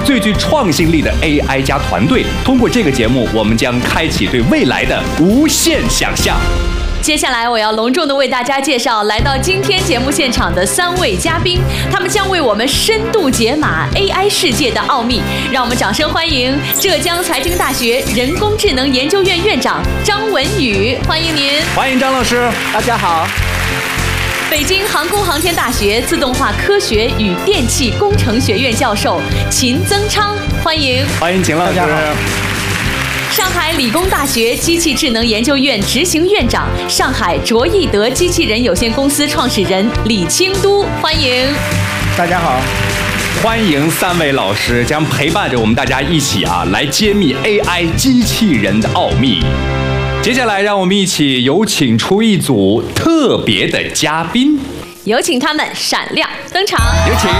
最具创新力的 AI 加团队。通过这个节目，我们将开启对未来的无限想象。 接下来我要隆重地为大家介绍来到今天节目现场的3位嘉宾，他们将为我们深度解码 AI 世界的奥秘。让我们掌声欢迎浙江财经大学人工智能研究院院长张文宇，欢迎您。 欢迎张老师， 大家好。 北京航空航天大学自动化科学与电气工程学院教授秦增昌，欢迎。 欢迎秦老师。 上海理工大学机器智能研究院执行院长、上海卓易德机器人有限公司创始人李清都，欢迎。 大家好。 欢迎3位老师将陪伴着我们大家一起来揭秘 AI 机器人的奥秘。接下来让我们一起有请出一组特别的嘉宾， 有请他们闪亮登场。 有请。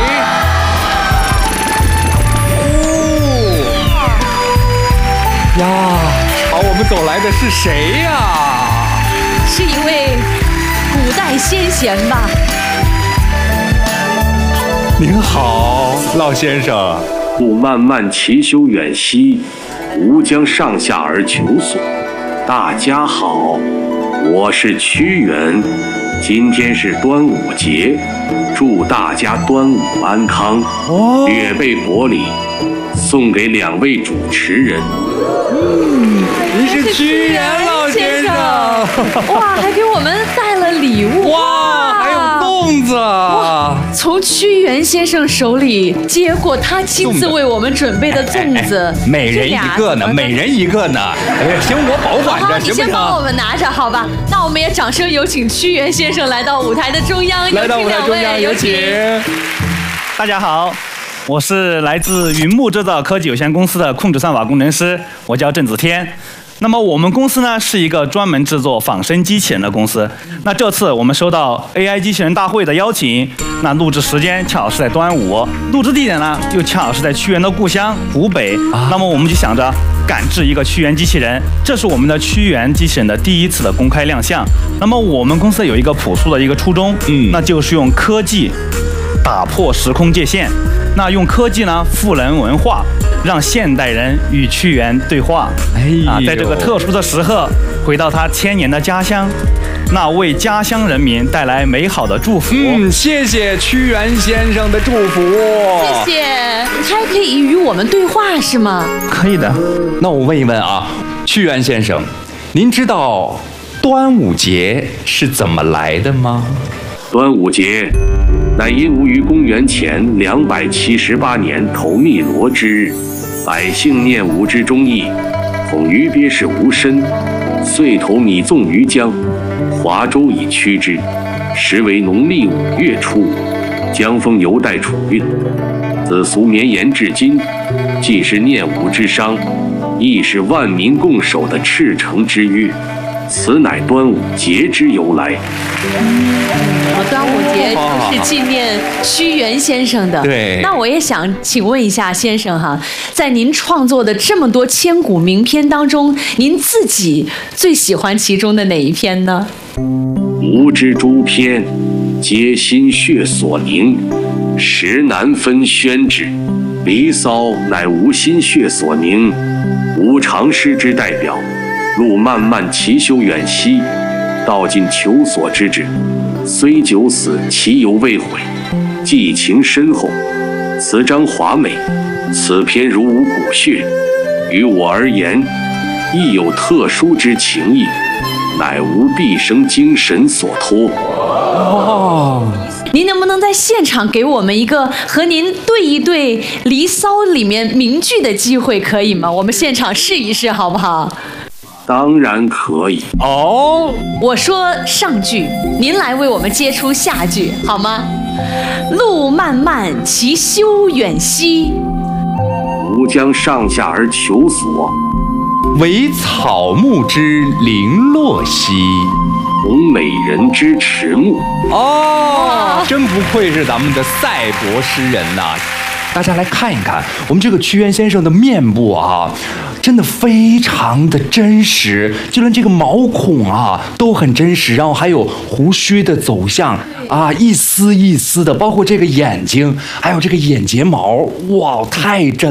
呀，朝我们走来的是谁呀？ 是一位古代先贤吧？ 您好，老先生。 路漫漫其修远兮，吾将上下而求索。大家好，我是屈原。今天是端午节，祝大家端午安康。略备薄礼，送给2位主持人。 您是屈原老先生。 哇，还给我们带了礼物。 哇，还有粽子。哇， 从屈原先生手里接过他亲自为我们准备的粽子， 每人一个呢，每人一个呢。行，我保管着， 你先帮我们拿着，好吧？那我们也掌声有请屈原先生来到舞台的中央。 来到舞台中央，有请。 大家好。我是来自云木制造科技有限公司的控制算法工程师，我叫郑子天。那么我们公司呢是一个专门制作仿生机器人的公司。那这次我们收到 AI 机器人大会的邀请，那录制时间恰好是在端午，录制地点呢又恰好是在屈原的故乡湖北。那么我们就想着赶制一个屈原机器人，这是我们的屈原机器人的第1次的公开亮相。那么我们公司有一个朴素的一个初衷，那就是用科技打破时空界限。那用科技呢赋能文化，让现代人与屈原对话。在这个特殊的时刻，回到他1000年的家乡，那为家乡人民带来美好的祝福。 谢谢屈原先生的祝福。 谢谢。他还可以与我们对话是吗？ 可以的。 那我问一问屈原先生，您知道端午节是怎么来的吗？ 端午节乃因吾于公元前278年投汨罗之日，百姓念吾之忠义，恐于鳖是无身，遂投米纵于江，划舟以驱之。时为农历5月初，江风犹带楚韵。此俗绵延至今，既是念吾之殇，亦是万民共守的赤诚之约。此乃端午节之由来。 端午节就是纪念屈原先生的。 对。 那我也想请问一下先生在您创作的这么多千古名篇当中，您自己最喜欢其中的哪一篇呢？ 吾之诸篇，皆心血所凝，实难分宣之。《离骚》乃吾心血所凝，吾长诗之代表。路漫漫其修远兮，道尽求索之志。虽九死，其犹未悔。寄情深厚，词章华美。此篇如无骨血，于我而言，亦有特殊之情谊，乃吾毕生精神所托。 您能不能在现场给我们一个和您对一对《离骚》里面名句的机会，可以吗？我们现场试一试，好不好？ 当然可以。 我说上句，您来为我们接出下句，好吗？路漫漫其修远兮， 吾将上下而求索。 惟草木之零落兮， 同美人之迟暮。 真不愧是咱们的赛博诗人呐！大家来看一看我们这个屈原先生的面部真的非常的真实，就连这个毛孔都很真实，然后还有胡须的走向一丝一丝的，包括这个眼睛，还有这个眼睫毛，哇，太真